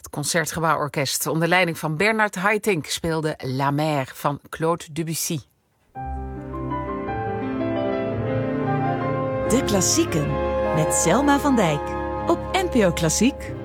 Het Concertgebouworkest onder leiding van Bernard Haitink speelde La Mer van Claude Debussy. De Klassieken met Selma van Dijk op NPO Klassiek.